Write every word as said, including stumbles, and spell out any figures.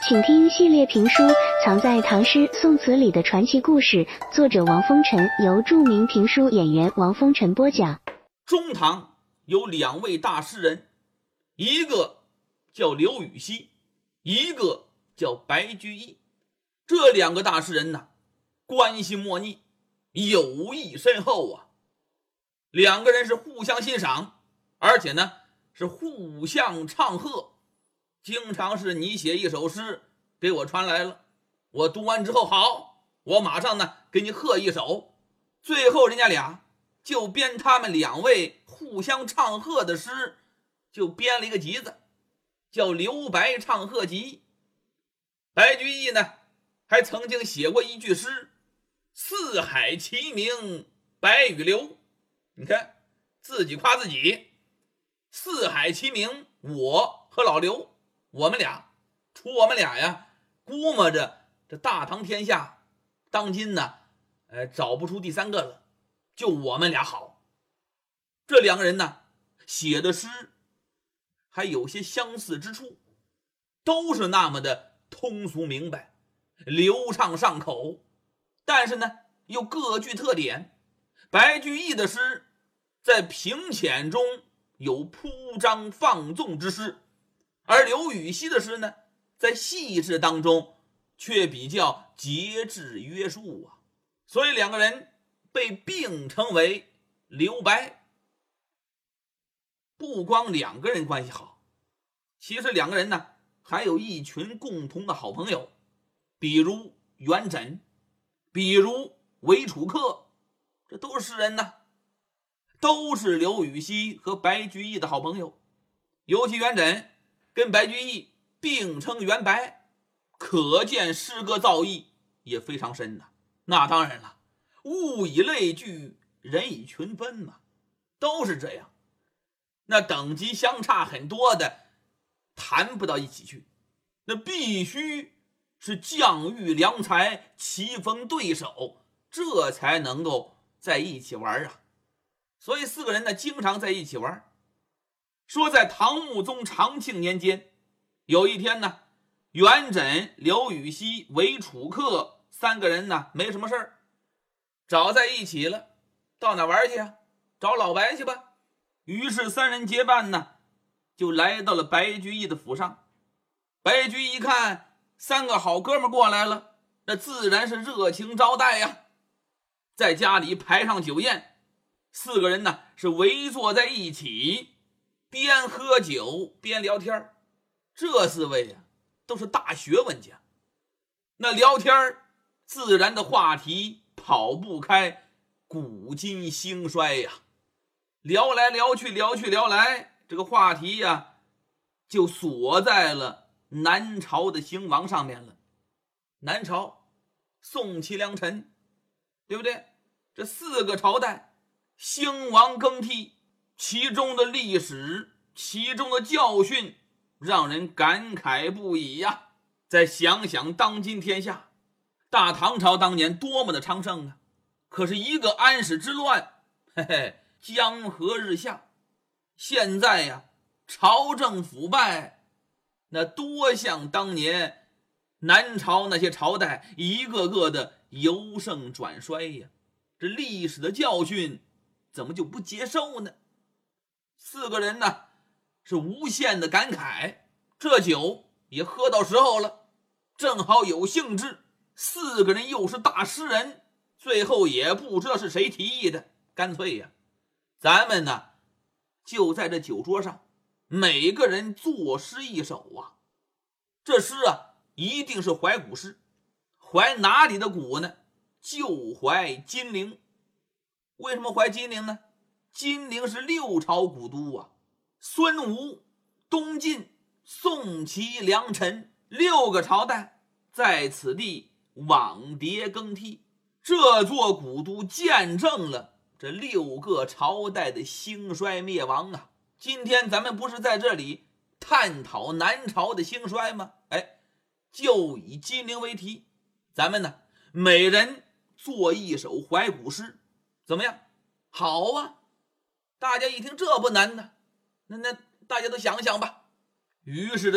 请听系列评书《藏在唐诗宋词里的传奇故事》，作者王风尘，由著名评书演员王风尘播讲。 中唐有两位大诗人，一个叫刘禹锡，一个叫白居易。这两个大诗人呢，关系莫逆，友谊深厚啊。两个人是互相欣赏，而且呢是互相唱和。经常是你写一首诗给我传来了，我读完之后好，我马上呢给你贺一首。最后人家俩就编他们两位互相唱和的诗，就编了一个集子，叫《刘白唱和集》。白居易呢还曾经写过一句诗：四海齐名白与刘。你看自己夸自己，四海齐名，我和老刘，我们俩，除我们俩呀，估摸着这大唐天下当今呢呃，找不出第三个了，就我们俩好。这两个人呢写的诗还有些相似之处，都是那么的通俗明白，流畅上口，但是呢又各具特点。白居易的诗在平浅中有铺张放纵之势，而刘禹锡的诗呢在细致当中却比较节制约束啊，所以两个人被并称为刘白。不光两个人关系好，其实两个人呢还有一群共同的好朋友，比如元稹，比如韦楚客，这都是诗人呢，都是刘禹锡和白居易的好朋友。尤其元稹跟白居易并称元白，可见诗歌造诣也非常深呐。那当然了，物以类聚，人以群分嘛，都是这样。那等级相差很多的谈不到一起去，那必须是将遇良才，棋逢对手，这才能够在一起玩啊。所以四个人呢经常在一起玩。说在唐穆宗长庆年间，有一天呢，元稹、刘禹锡、韦楚客三个人呢没什么事儿，找在一起了，到哪玩去啊？找老白去吧。于是三人结伴呢就来到了白居易的府上。白居易一看三个好哥们过来了，那自然是热情招待呀。在家里排上酒宴，四个人呢是围坐在一起，边喝酒边聊天。这四位啊都是大学问家，那聊天自然的话题跑不开古今兴衰呀。聊来聊去聊去聊来，这个话题呀就锁在了南朝的兴亡上面了。南朝宋齐梁陈，对不对？这四个朝代兴亡更替，其中的历史，其中的教训让人感慨不已呀。再想想当今天下，大唐朝当年多么的昌盛啊，可是一个安史之乱，嘿嘿，江河日下。现在呀朝政腐败，那多像当年南朝那些朝代一个个的由盛转衰呀。这历史的教训怎么就不接受呢？四个人呢是无限的感慨。这酒也喝到时候了，正好有兴致，四个人又是大诗人，最后也不知道是谁提议的，干脆呀咱们呢就在这酒桌上每个人作诗一首啊。这诗啊一定是怀古诗，怀哪里的古呢？就怀金陵。为什么怀金陵呢？金陵是六朝古都啊，孙吴、东晋、宋齐梁陈六个朝代在此地往迭更替，这座古都见证了这六个朝代的兴衰灭亡啊。今天咱们不是在这里探讨南朝的兴衰吗？哎，就以金陵为题，咱们呢每人做一首怀古诗，怎么样？好啊，大家一听这不难呢，那那大家都想想吧。于是